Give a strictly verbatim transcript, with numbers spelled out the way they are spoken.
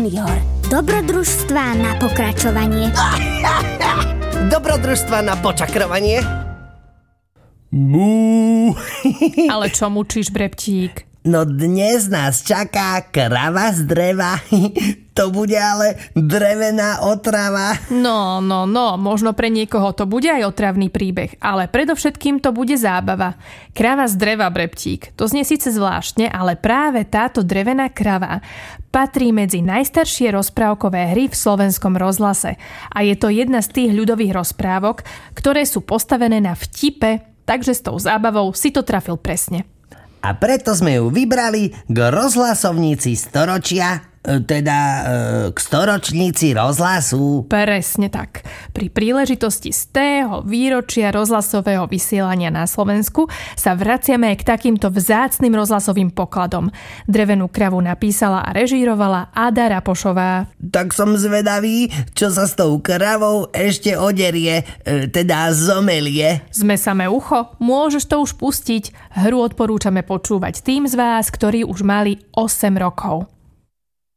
junior. Dobrodružstvá na pokračovanie. Dobrodružstvá na počakrovanie. Bú. Ale čo mučíš, Breptík? No dnes nás čaká krava z dreva. To bude ale drevená otrava. No, no, no, možno pre niekoho to bude aj otravný príbeh, ale predovšetkým to bude zábava. Krava z dreva, Breptík. To znie síce zvláštne, ale práve táto drevená krava patrí medzi najstaršie rozprávkové hry v slovenskom rozhlase. A je to jedna z tých ľudových rozprávok, ktoré sú postavené na vtipe, takže s tou zábavou si to trafil presne. A preto sme ju vybrali k rozhlasovnici storočia, teda e, k storočnici rozhlasu. Presne tak. Pri príležitosti stého výročia rozhlasového vysielania na Slovensku sa vraciame k takýmto vzácnym rozhlasovým pokladom. Drevenú kravu napísala a režírovala Ada Rapošová. Tak som zvedavý, čo sa s tou kravou ešte oderie, e, teda zomelie. Sme samé ucho, môžeš to už pustiť. Hru odporúčame počúvať tým z vás, ktorí už mali osem rokov.